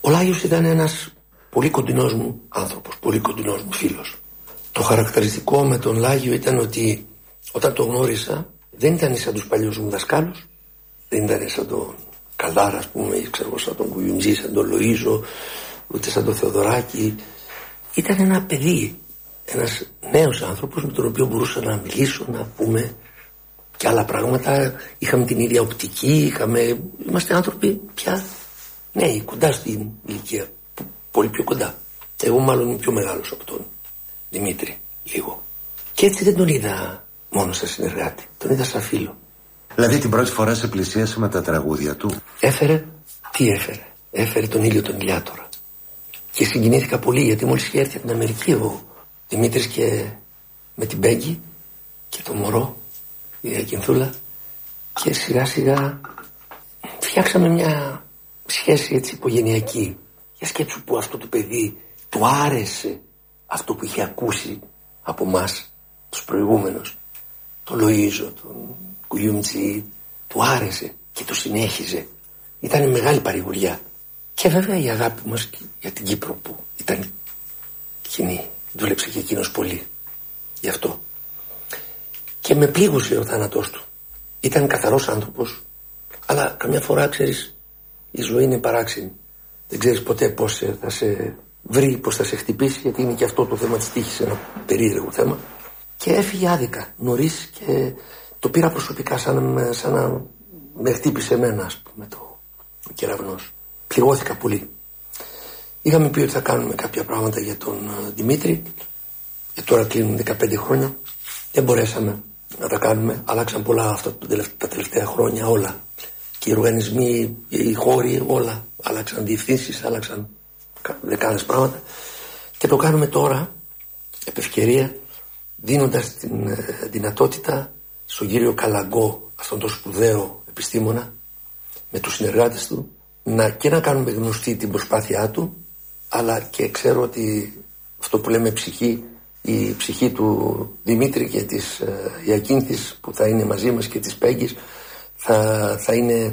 Ο Λάγιος ήταν ένας πολύ κοντινός μου άνθρωπος, πολύ κοντινός μου φίλος. Το χαρακτηριστικό με τον Λάγιο ήταν ότι όταν το γνώρισα δεν ήταν σαν τους παλιούς μου δασκάλους, δεν ήταν σαν τον Καλάρα, ας πούμε, ή ξέρω, σαν τον Κουιουντζή, σαν τον Λοΐζο, ούτε σαν τον Θεοδωράκη. Ήταν ένα παιδί, ένας νέος άνθρωπος με τον οποίο μπορούσα να μιλήσω, να πούμε και άλλα πράγματα. Είχαμε την ίδια οπτική, είμαστε άνθρωποι πια νέοι, κοντά στην ηλικία, πολύ πιο κοντά. Εγώ μάλλον είμαι πιο μεγάλος από τον Δημήτρη, λίγο. Και έτσι δεν τον είδα μόνο σαν συνεργάτη, τον είδα σαν φίλο. Δηλαδή την πρώτη φορά σε πλησίασε με τα τραγούδια του. Έφερε τον ήλιο τον Ηλιάτορα. Και συγκινήθηκα πολύ, γιατί μόλις είχε έρθει από την Αμερική ο Δημήτρης και με την Πέγγι και το μωρό, η Ακινθούλα, και σιγά σιγά φτιάξαμε μια σχέση έτσι οικογενειακή. Για σκέψου που αυτό το παιδί του άρεσε αυτό που είχε ακούσει από μας τους προηγούμενους, τον Λοΐζο, τον Κουιούμτσι, του άρεσε και το συνέχιζε. Ήταν μεγάλη παρηγοριά. Και βέβαια η αγάπη μας για την Κύπρο που ήταν κοινή. Δούλεψε και εκείνος πολύ γι' αυτό. Και με πλήγωσε ο θάνατός του. Ήταν καθαρός άνθρωπος, αλλά καμιά φορά, ξέρεις, η ζωή είναι παράξενη. Δεν ξέρεις ποτέ πώς θα σε βρει, πώς θα σε χτυπήσει, γιατί είναι και αυτό το θέμα της τύχης, ένα περίεργο θέμα. Και έφυγε άδικα νωρίς και το πήρα προσωπικά σαν να με χτύπησε εμένα, ας πούμε, ο κεραυνός. Πληγώθηκα πολύ. Είχαμε πει ότι θα κάνουμε κάποια πράγματα για τον Δημήτρη, και τώρα κλείνουν 15 χρόνια. Δεν μπορέσαμε να τα κάνουμε. Αλλάξαν πολλά αυτά τα τελευταία χρόνια, όλα. Και οι οργανισμοί, οι χώροι, όλα. Άλλαξαν διευθύνσεις, άλλαξαν δεκάδες πράγματα. Και το κάνουμε τώρα, επ' ευκαιρία, δίνοντας την δυνατότητα στον κύριο Καλαγκό, αυτόν τον σπουδαίο επιστήμονα, με τους συνεργάτες του, να κάνουμε γνωστή την προσπάθειά του, αλλά και ξέρω ότι αυτό που λέμε ψυχή, η ψυχή του Δημήτρη και της Ιακίνθης που θα είναι μαζί μας και της Πέγγης θα είναι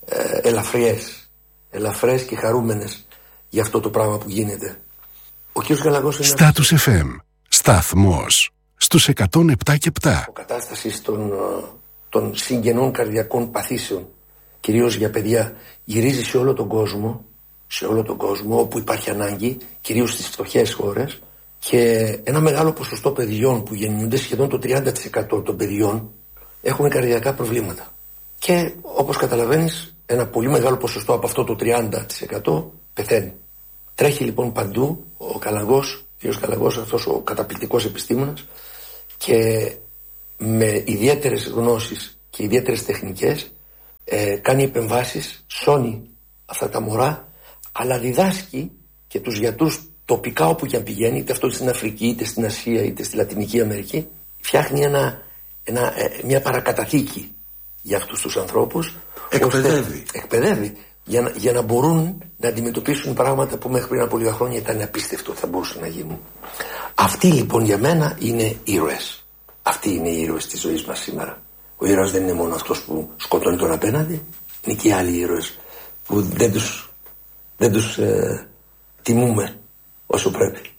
ελαφρές και χαρούμενες για αυτό το πράγμα που γίνεται. Ο κ. Καλαγκός είναι Status FM, σταθμός στους 107 και 7. Ο κατάστασης των συγγενών καρδιακών παθήσεων, κυρίως για παιδιά, γυρίζει σε όλο τον κόσμο όπου υπάρχει ανάγκη, κυρίως στις φτωχές χώρες, και ένα μεγάλο ποσοστό παιδιών που γεννιούνται, σχεδόν το 30% των παιδιών, έχουν καρδιακά προβλήματα. Και όπως καταλαβαίνεις, ένα πολύ μεγάλο ποσοστό από αυτό το 30% πεθαίνει. Τρέχει λοιπόν παντού ο Καλαγκός, κ. Καλαγκός, αυτός ο καταπληκτικός επιστήμονας, και με ιδιαίτερες γνώσεις και ιδιαίτερες τεχνικές κάνει επεμβάσεις, σώνει αυτά τα μωρά, αλλά διδάσκει και τους γιατρούς τοπικά όπου και αν πηγαίνει, είτε αυτό στην Αφρική, είτε στην Ασία, είτε στη Λατινική Αμερική, φτιάχνει μια παρακαταθήκη για αυτούς τους ανθρώπους. Εκπαιδεύει για να μπορούν να αντιμετωπίσουν πράγματα που μέχρι πριν από λίγα χρόνια ήταν απίστευτο ότι θα μπορούσαν να γίνουν. Αυτοί λοιπόν για μένα είναι ήρωες. Αυτοί είναι οι ήρωες της ζωής μας σήμερα. Ο ήρωας δεν είναι μόνο αυτός που σκοτώνει τον απέναντι, είναι και οι άλλοι ήρωες που δεν τους τιμούμε όσο πρέπει.